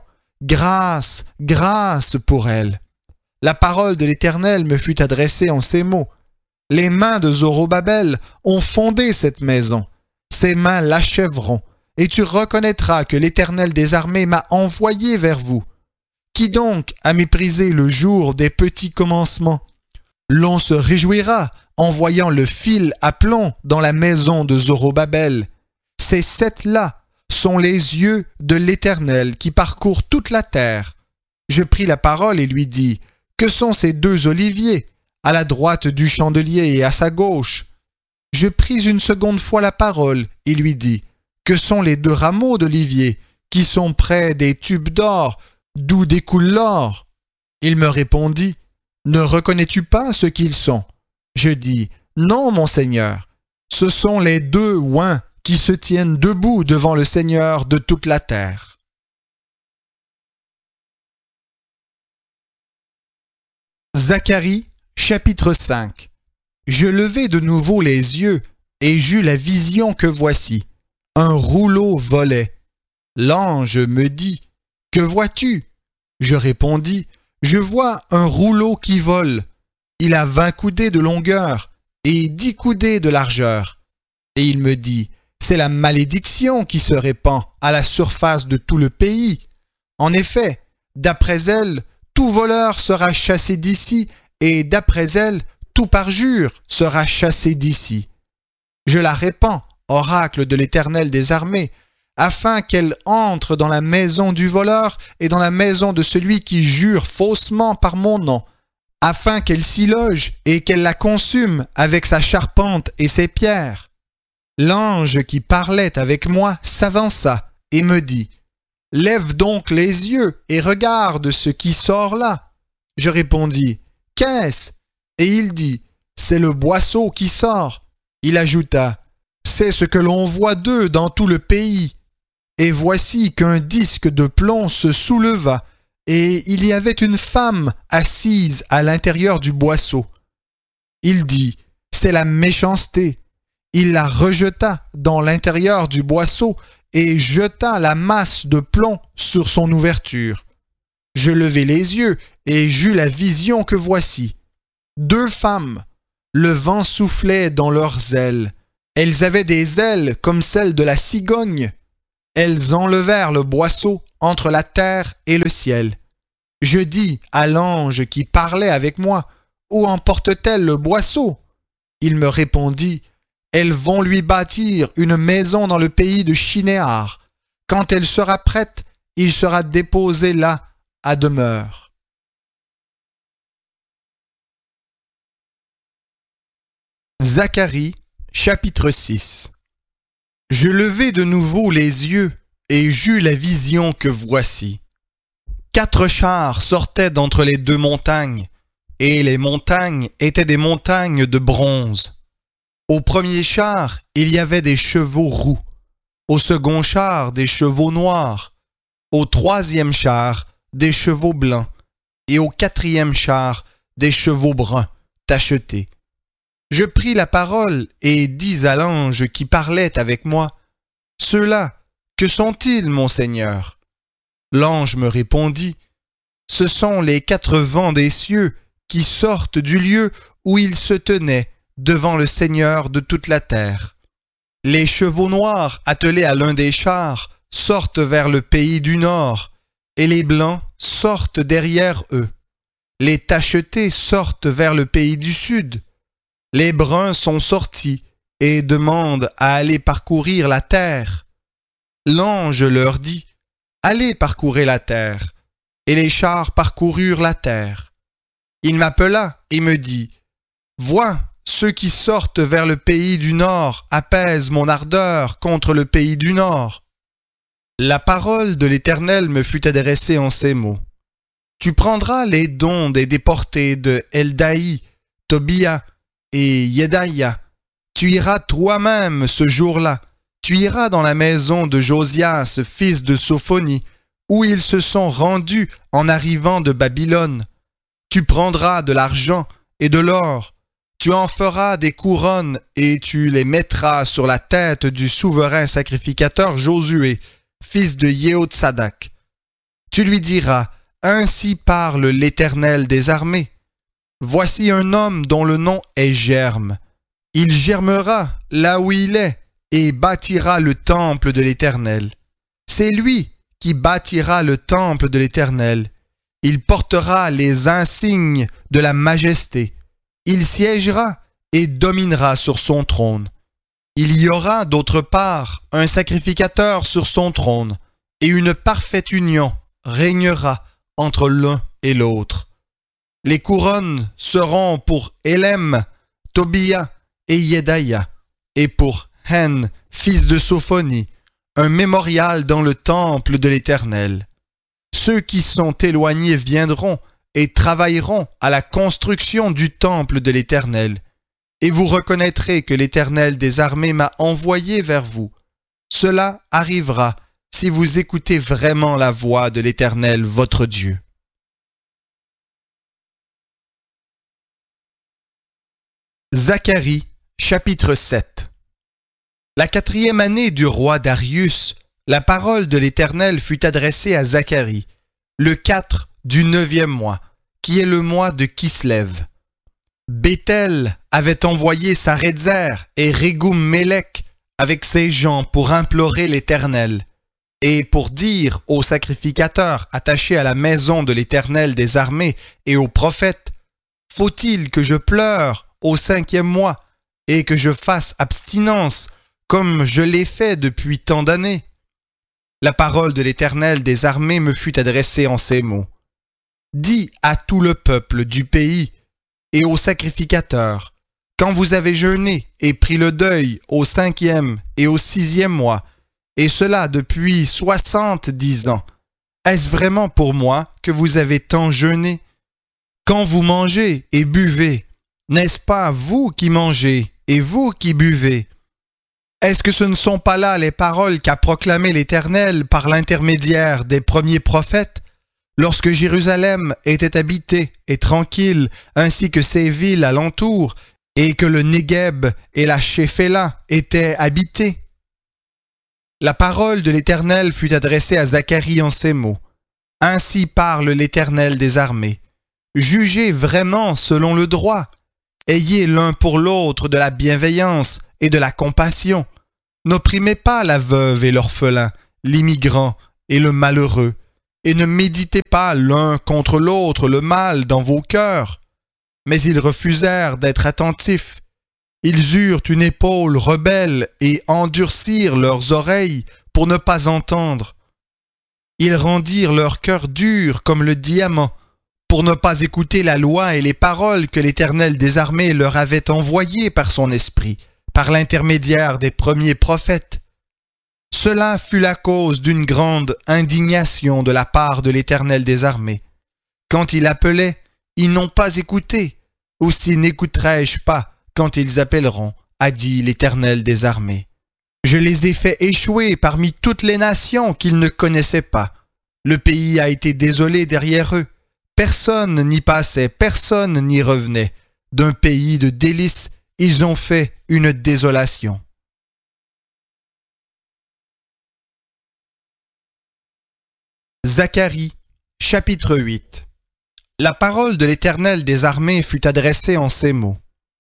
Grâce, grâce pour elle. La parole de l'Éternel me fut adressée en ces mots. Les mains de Zorobabel ont fondé cette maison. Ses mains l'achèveront, et tu reconnaîtras que l'Éternel des armées m'a envoyé vers vous. Qui donc a méprisé le jour des petits commencements? L'on se réjouira en voyant le fil à plomb dans la maison de Zorobabel. Ces 7-là sont les yeux de l'Éternel qui parcourent toute la terre. Je pris la parole et lui dis, « Que sont ces 2 oliviers, à la droite du chandelier et à sa gauche ?» Je pris une seconde fois la parole et lui dis, « Que sont les 2 rameaux d'olivier qui sont près des tubes d'or, d'où découle l'or ?» Il me répondit, « Ne reconnais-tu pas ce qu'ils sont ?» Je dis, « Non, mon Seigneur, ce sont les 2 oins qui se tiennent debout devant le Seigneur de toute la terre. » Zacharie, chapitre 5. Je levai de nouveau les yeux et j'eus la vision que voici. Un rouleau volait. L'ange me dit, « Que vois-tu » Je répondis, « Je vois un rouleau qui vole. Il a 20 coudées de longueur et 10 coudées de largeur. » Et il me dit, « C'est la malédiction qui se répand à la surface de tout le pays. En effet, d'après elle, tout voleur sera chassé d'ici, et d'après elle, tout parjure sera chassé d'ici. Je la répands, oracle de l'Éternel des armées, afin qu'elle entre dans la maison du voleur et dans la maison de celui qui jure faussement par mon nom, afin qu'elle s'y loge et qu'elle la consume avec sa charpente et ses pierres. » L'ange qui parlait avec moi s'avança et me dit, « Lève donc les yeux et regarde ce qui sort là. » Je répondis, « Qu'est-ce » Et il dit, « C'est le boisseau qui sort. » Il ajouta, « C'est ce que l'on voit d'eux dans tout le pays. » Et voici qu'un disque de plomb se souleva, et il y avait une femme assise à l'intérieur du boisseau. Il dit, « C'est la méchanceté. » Il la rejeta dans l'intérieur du boisseau et jeta la masse de plomb sur son ouverture. Je levai les yeux et j'eus la vision que voici. 2 femmes. Le vent soufflait dans leurs ailes. Elles avaient des ailes comme celles de la cigogne. Elles enlevèrent le boisseau entre la terre et le ciel. Je dis à l'ange qui parlait avec moi, « Où emporte-t-elle le boisseau ?» Il me répondit, « Elles vont lui bâtir une maison dans le pays de Shinéar. Quand elle sera prête, il sera déposé là à demeure. » Zacharie, chapitre 6. Je levai de nouveau les yeux et j'eus la vision que voici. 4 chars sortaient d'entre les 2 montagnes, et les montagnes étaient des montagnes de bronze. Au premier char, il y avait des chevaux roux, au second char, des chevaux noirs, au troisième char, des chevaux blancs, et au 4e char, des chevaux bruns, tachetés. Je pris la parole et dis à l'ange qui parlait avec moi, « Ceux-là, que sont-ils, mon Seigneur ?» L'ange me répondit, « Ce sont les 4 vents des cieux qui sortent du lieu où ils se tenaient devant le Seigneur de toute la terre. Les chevaux noirs attelés à l'un des chars sortent vers le pays du nord, et les blancs sortent derrière eux. Les tachetés sortent vers le pays du sud. Les bruns sont sortis et demandent à aller parcourir la terre. L'ange leur dit, « Allez parcourir la terre. » Et les chars parcoururent la terre. Il m'appela et me dit, « Vois, ceux qui sortent vers le pays du nord apaisent mon ardeur contre le pays du nord. » La parole de l'Éternel me fut adressée en ces mots. « Tu prendras les dons des déportés de Eldaï, Tobia et Yedaïa. Tu iras toi-même ce jour-là. Tu iras dans la maison de Josias, fils de Sophonie, où ils se sont rendus en arrivant de Babylone. Tu prendras de l'argent et de l'or. Tu en feras des couronnes et tu les mettras sur la tête du souverain sacrificateur Josué, fils de Yehotsadak. Tu lui diras, « Ainsi parle l'Éternel des armées. Voici un homme dont le nom est Germe. Il germera là où il est et bâtira le temple de l'Éternel. C'est lui qui bâtira le temple de l'Éternel. Il portera les insignes de la majesté. Il siégera et dominera sur son trône. Il y aura d'autre part un sacrificateur sur son trône, et une parfaite union régnera entre l'un et l'autre. Les couronnes seront pour Élem, Tobia et Yedaïa, et pour Hen, fils de Sophonie, un mémorial dans le temple de l'Éternel. Ceux qui sont éloignés viendront et travailleront à la construction du temple de l'Éternel, et vous reconnaîtrez que l'Éternel des armées m'a envoyé vers vous. Cela arrivera si vous écoutez vraiment la voix de l'Éternel votre Dieu. Zacharie, chapitre 7. La 4e année du roi Darius, la parole de l'Éternel fut adressée à Zacharie, le 4 du 9e mois, qui est le mois de Kislev. Béthel avait envoyé Saredzer et Régum-Mélec avec ses gens pour implorer l'Éternel, et pour dire aux sacrificateurs attachés à la maison de l'Éternel des armées et aux prophètes, « Faut-il que je pleure au 5e mois et que je fasse abstinence comme je l'ai fait depuis tant d'années ?» La parole de l'Éternel des armées me fut adressée en ces mots. « Dis à tout le peuple du pays et aux sacrificateurs, quand vous avez jeûné et pris le deuil au 5e et au 6e mois, et cela depuis 70 ans, est-ce vraiment pour moi que vous avez tant jeûné? Quand vous mangez et buvez, n'est-ce pas vous qui mangez et vous qui buvez? Est-ce que ce ne sont pas là les paroles qu'a proclamées l'Éternel par l'intermédiaire des premiers prophètes, lorsque Jérusalem était habitée et tranquille, ainsi que ses villes alentour, et que le Négueb et la Shéphéla étaient habités? La parole de l'Éternel fut adressée à Zacharie en ces mots. « Ainsi parle l'Éternel des armées. Jugez vraiment selon le droit. Ayez l'un pour l'autre de la bienveillance et de la compassion. N'opprimez pas la veuve et l'orphelin, l'immigrant et le malheureux, et ne méditez pas l'un contre l'autre le mal dans vos cœurs. Mais ils refusèrent d'être attentifs. Ils eurent une épaule rebelle et endurcirent leurs oreilles pour ne pas entendre. Ils rendirent leur cœur dur comme le diamant, pour ne pas écouter la loi et les paroles que l'Éternel des armées leur avait envoyées par son esprit, par l'intermédiaire des premiers prophètes. Cela fut la cause d'une grande indignation de la part de l'Éternel des armées. Quand il appelait, ils n'ont pas écouté, aussi n'écouterai-je pas quand ils appelleront, a dit l'Éternel des armées. Je les ai fait échouer parmi toutes les nations qu'ils ne connaissaient pas. Le pays a été désolé derrière eux. Personne n'y passait, personne n'y revenait. D'un pays de délices, ils ont fait une désolation. Zacharie, chapitre 8. La parole de l'Éternel des armées fut adressée en ces mots.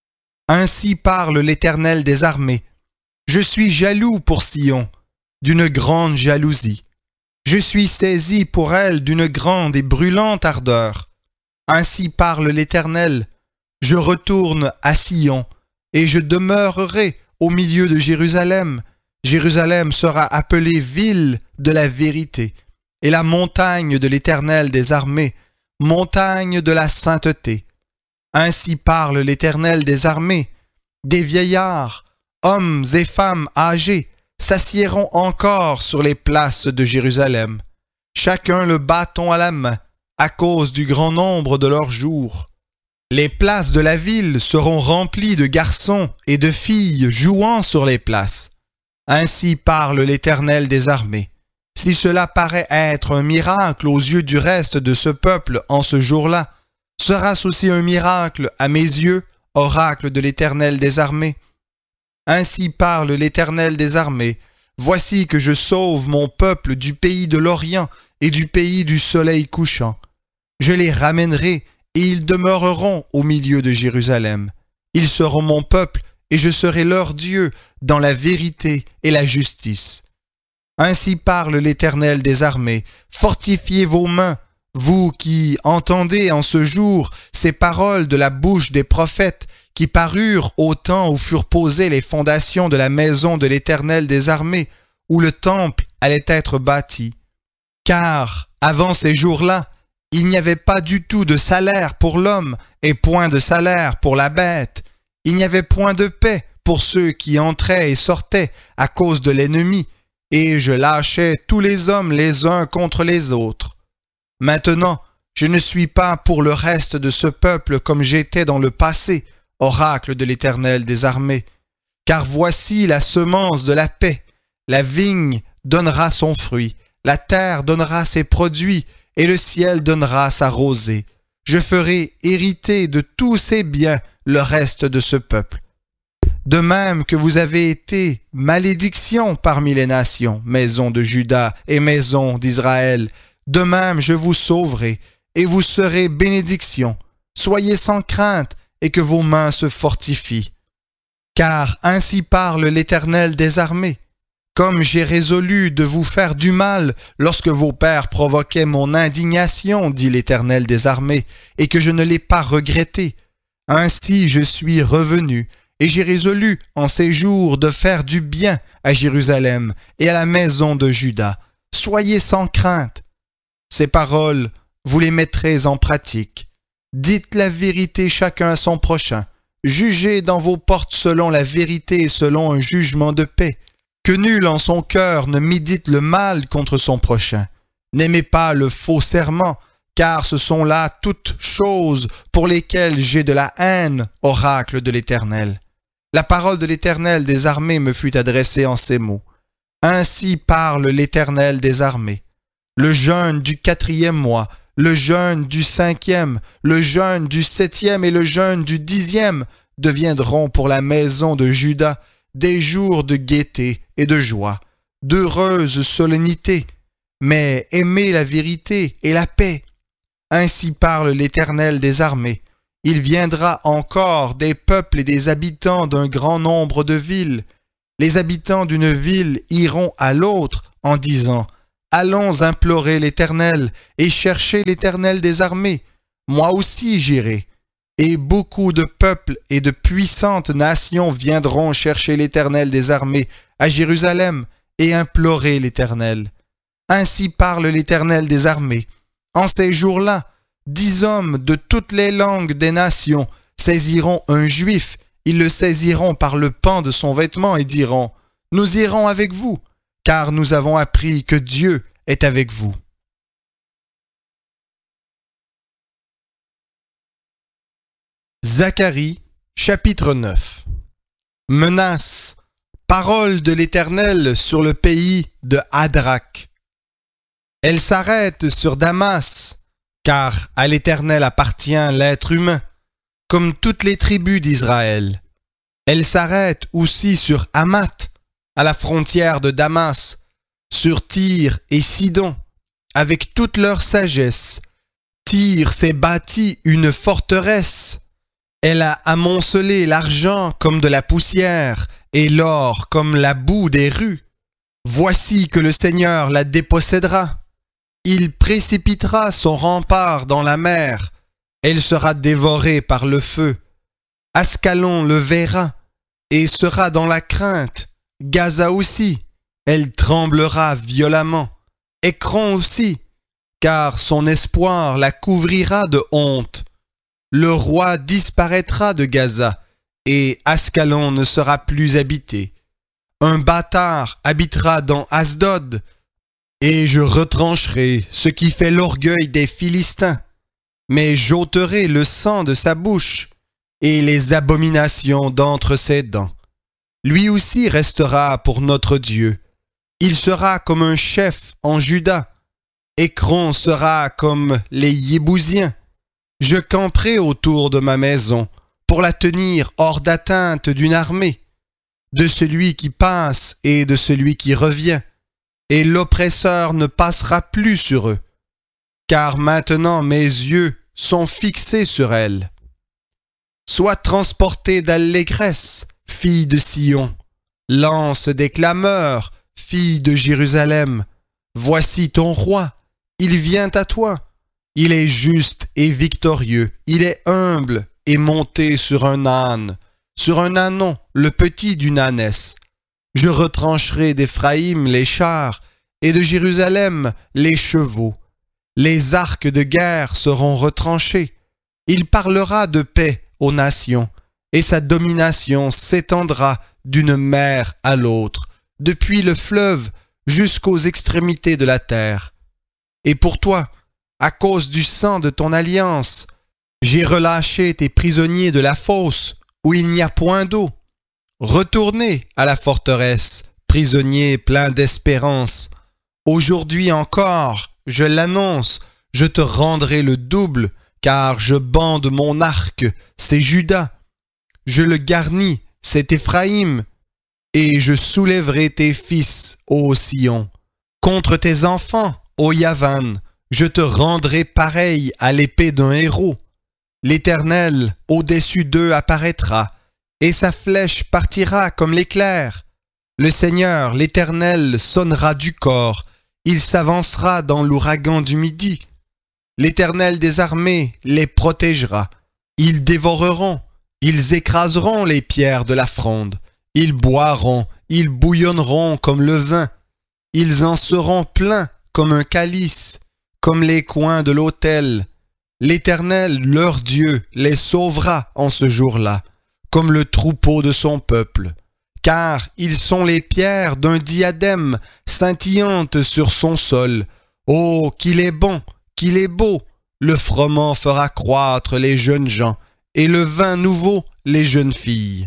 Ainsi parle l'Éternel des armées. Je suis jaloux pour Sion, d'une grande jalousie. Je suis saisi pour elle d'une grande et brûlante ardeur. Ainsi parle l'Éternel. Je retourne à Sion, et je demeurerai au milieu de Jérusalem. Jérusalem sera appelée ville de la vérité, et la montagne de l'Éternel des armées, montagne de la sainteté. Ainsi parle l'Éternel des armées. Des vieillards, hommes et femmes âgés, s'assiéront encore sur les places de Jérusalem, chacun le bâton à la main, à cause du grand nombre de leurs jours. Les places de la ville seront remplies de garçons et de filles jouant sur les places. Ainsi parle l'Éternel des armées. Si cela paraît être un miracle aux yeux du reste de ce peuple en ce jour-là, sera-ce aussi un miracle à mes yeux, oracle de l'Éternel des armées? Ainsi parle l'Éternel des armées. Voici que je sauve mon peuple du pays de l'Orient et du pays du soleil couchant. Je les ramènerai et ils demeureront au milieu de Jérusalem. Ils seront mon peuple et je serai leur Dieu dans la vérité et la justice. Ainsi parle l'Éternel des armées. Fortifiez vos mains, vous qui entendez en ce jour ces paroles de la bouche des prophètes qui parurent au temps où furent posées les fondations de la maison de l'Éternel des armées, où le temple allait être bâti. Car, avant ces jours-là, il n'y avait pas du tout de salaire pour l'homme et point de salaire pour la bête. Il n'y avait point de paix pour ceux qui entraient et sortaient à cause de l'ennemi, et je lâchais tous les hommes les uns contre les autres. Maintenant, je ne suis pas pour le reste de ce peuple comme j'étais dans le passé, oracle de l'Éternel des armées. Car voici la semence de la paix. La vigne donnera son fruit, la terre donnera ses produits, et le ciel donnera sa rosée. Je ferai hériter de tous ses biens le reste de ce peuple. De même que vous avez été malédiction parmi les nations, maison de Juda et maison d'Israël, de même je vous sauverai, et vous serez bénédiction. Soyez sans crainte, et que vos mains se fortifient. Car ainsi parle l'Éternel des armées. Comme j'ai résolu de vous faire du mal lorsque vos pères provoquaient mon indignation, dit l'Éternel des armées, et que je ne l'ai pas regretté, ainsi je suis revenu, et j'ai résolu en ces jours de faire du bien à Jérusalem et à la maison de Juda. Soyez sans crainte. Ces paroles, vous les mettrez en pratique. Dites la vérité chacun à son prochain. Jugez dans vos portes selon la vérité et selon un jugement de paix. Que nul en son cœur ne médite le mal contre son prochain. N'aimez pas le faux serment, car ce sont là toutes choses pour lesquelles j'ai de la haine, oracle de l'Éternel. La parole de l'Éternel des armées me fut adressée en ces mots. Ainsi parle l'Éternel des armées. Le jeûne du 4e mois, le jeûne du 5e, le jeûne du 7e et le jeûne du 10e deviendront pour la maison de Juda des jours de gaieté et de joie, d'heureuses solennités, mais aimez la vérité et la paix. Ainsi parle l'Éternel des armées. il viendra encore des peuples et des habitants d'un grand nombre de villes. Les habitants d'une ville iront à l'autre en disant « Allons implorer l'Éternel et chercher l'Éternel des armées. Moi aussi j'irai. » Et beaucoup de peuples et de puissantes nations viendront chercher l'Éternel des armées à Jérusalem et implorer l'Éternel. Ainsi parle l'Éternel des armées. En ces jours-là, 10 hommes de toutes les langues des nations saisiront un Juif. Ils le saisiront par le pan de son vêtement et diront « Nous irons avec vous, car nous avons appris que Dieu est avec vous. » Zacharie, chapitre 9. Menace, parole de l'Éternel sur le pays de Hadrach. Elle s'arrête sur Damas, car à l'Éternel appartient l'être humain, comme toutes les tribus d'Israël. Elle s'arrête aussi sur Hamath, à la frontière de Damas, sur Tyr et Sidon, avec toute leur sagesse. Tyr s'est bâti une forteresse. Elle a amoncelé l'argent comme de la poussière et l'or comme la boue des rues. Voici que le Seigneur la dépossédera. Il précipitera son rempart dans la mer. Elle sera dévorée par le feu. Ascalon le verra et sera dans la crainte. Gaza aussi, elle tremblera violemment. Écron aussi, car son espoir la couvrira de honte. Le roi disparaîtra de Gaza, et Ascalon ne sera plus habité. Un bâtard habitera dans Asdod, et je retrancherai ce qui fait l'orgueil des Philistins, mais j'ôterai le sang de sa bouche, et les abominations d'entre ses dents. Lui aussi restera pour notre Dieu. Il sera comme un chef en Juda. Écron sera comme les Yébousiens. Je camperai autour de ma maison pour la tenir hors d'atteinte d'une armée, de celui qui passe et de celui qui revient, et l'oppresseur ne passera plus sur eux, car maintenant mes yeux sont fixés sur elle. Sois transportée d'allégresse, fille de Sion, lance des clameurs, fille de Jérusalem. Voici ton roi, il vient à toi. Il est juste et victorieux, il est humble et monté sur un âne, sur un ânon, le petit d'une ânesse. Je retrancherai d'Éphraïm les chars et de Jérusalem les chevaux. Les arcs de guerre seront retranchés. Il parlera de paix aux nations, et sa domination s'étendra d'une mer à l'autre, depuis le fleuve jusqu'aux extrémités de la terre. Et pour toi, à cause du sang de ton alliance, j'ai relâché tes prisonniers de la fosse, où il n'y a point d'eau. Retournez à la forteresse, prisonniers pleins d'espérance. Aujourd'hui encore, je l'annonce, je te rendrai le double, car je bande mon arc, c'est Juda. Je le garnis, c'est Éphraïm, et je soulèverai tes fils, ô Sion. Contre tes enfants, ô Yavan, je te rendrai pareil à l'épée d'un héros. L'Éternel au-dessus d'eux apparaîtra, et sa flèche partira comme l'éclair. Le Seigneur, l'Éternel, sonnera du cor, il s'avancera dans l'ouragan du midi. L'Éternel des armées les protégera. Ils dévoreront, ils écraseront les pierres de la fronde. Ils boiront, ils bouillonneront comme le vin. Ils en seront pleins comme un calice, comme les coins de l'autel. L'Éternel, leur Dieu, les sauvera en ce jour-là, comme le troupeau de son peuple. Car ils sont les pierres d'un diadème scintillantes sur son sol. Oh, qu'il est bon, qu'il est beau! Le froment fera croître les jeunes gens, et le vin nouveau les jeunes filles.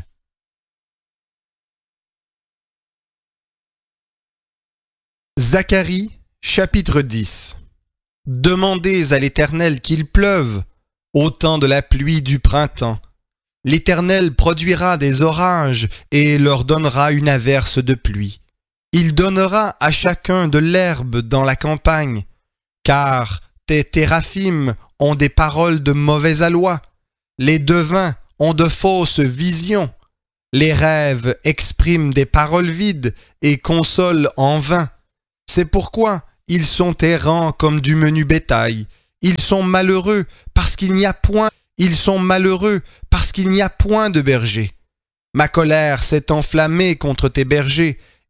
Zacharie, chapitre 10. Demandez à l'Éternel qu'il pleuve, au temps de la pluie du printemps. L'Éternel produira des orages et leur donnera une averse de pluie. Il donnera à chacun de l'herbe dans la campagne, car tes téraphim ont des paroles de mauvais aloi. Les devins ont de fausses visions. Les rêves expriment des paroles vides et consolent en vain. C'est pourquoi ils sont errants comme du menu bétail. Ils sont malheureux parce qu'il n'y a point. Ils sont malheureux parce qu'il n'y a point de berger. Ma colère s'est enflammée contre tes bergers.